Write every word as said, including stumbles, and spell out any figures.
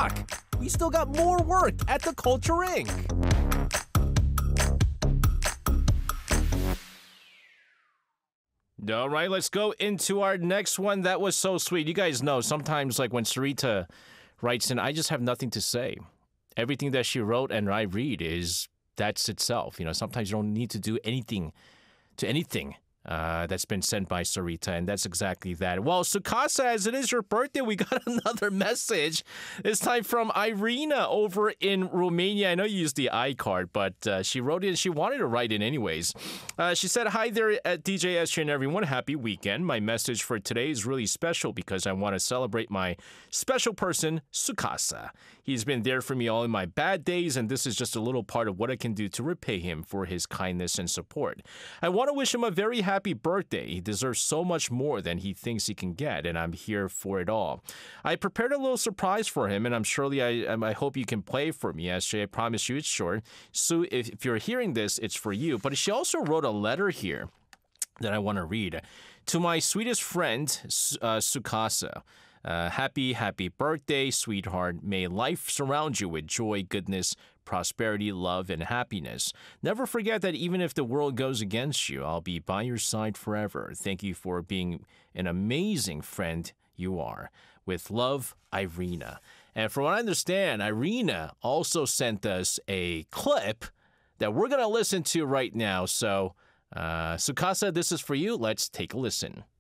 talk. We still got more work at the Culture Incorporated. All right, let's go into our next one. That was so sweet. You guys know sometimes, like when Sarita writes in, I just have nothing to say. Everything that she wrote and I read is that's itself. You know, sometimes you don't need to do anything to anything uh, that's been sent by Sarita, and that's exactly that. Well, Sukasa, as it is your birthday, we got another message. This time from Irina over in Romania. I know you used the I card, but uh, she wrote in. She wanted to write in anyways. Uh, she said, hi there at D J S J and everyone. Happy weekend. My message for today is really special because I want to celebrate my special person, Sukasa. He's been there for me all in my bad days, and this is just a little part of what I can do to repay him for his kindness and support. I want to wish him a very happy birthday. He deserves so much more than he thinks he can get, and I'm here for it all. I prepared a little surprise for him, and I'm surely I, I hope you can play for me, S J. I promise you it's short. So if, if you're hearing this, it's for you. But she also wrote a letter here that I want to read. To my sweetest friend, uh, Sukasa. Uh, happy, happy birthday, sweetheart. May life surround you with joy, goodness, prosperity, love, and happiness. Never forget that even if the world goes against you, I'll be by your side forever. Thank you for being an amazing friend you are. With love, Irina. And from what I understand, Irina also sent us a clip that we're going to listen to right now. So, uh, Sukasa, this is for you. Let's take a listen.